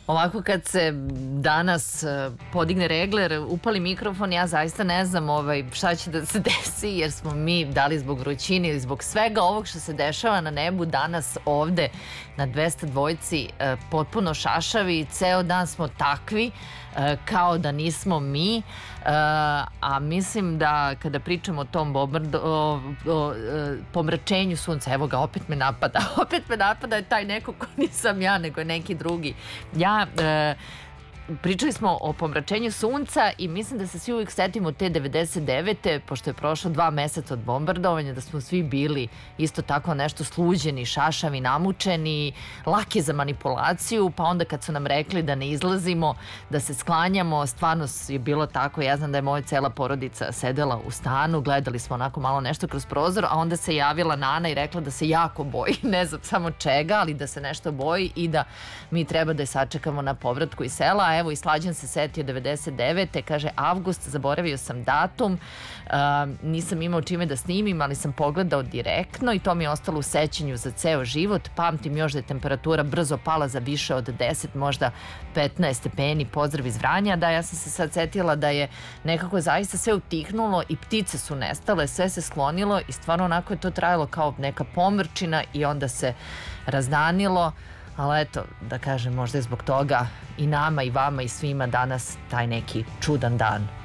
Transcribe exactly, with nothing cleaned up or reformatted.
Ovako kad se danas podigne regler, upali mikrofon, ja zaista ne znam ovaj, šta će da se desi, jer smo mi, da li zbog vrućine ili zbog svega ovog što se dešava na nebu danas ovde na dvesta dvojci, potpuno šašavi, ceo dan smo takvi kao da nismo mi, a mislim da kada pričamo o tom bombardo, o, o, pomračenju sunca, evo ga, opet me napada, opet me napada je taj neko ko nisam ja, nego je neki drugi. Ja, e, pričali smo o pomračenju sunca i mislim da se svi uvijek setimo te devedeset devete, pošto je prošlo dva meseca od bombardovanja, da smo svi bili isto tako nešto sluđeni, šašavi, namučeni, laki za manipulaciju, pa onda kad su nam rekli da ne izlazimo, da se sklanjamo, stvarno je bilo tako. Ja znam da je moja cela porodica sedela u stanu, gledali smo onako malo nešto kroz prozor, a onda se javila Nana i rekla da se jako boji, ne znam samo čega, ali da se nešto boji i da mi treba da je sačekamo na povratku iz sela. Evo, i Slađan se setio devedeset devete, kaže avgust, zaboravio sam datum, uh, nisam imao čime da snimim, ali sam pogledao direktno i to mi je ostalo u sećanju za ceo život. Pamtim još da je temperatura brzo pala za više od deset, možda petnaest stepeni, pozdrav iz Vranja. Da, ja sam se sad setila da je nekako zaista sve utihnulo i ptice su nestale, sve se sklonilo i stvarno onako je to trajalo kao neka pomrčina i onda se razdanilo. Ali eto, da kažem, možda je zbog toga i nama i vama i svima danas taj neki čudan dan.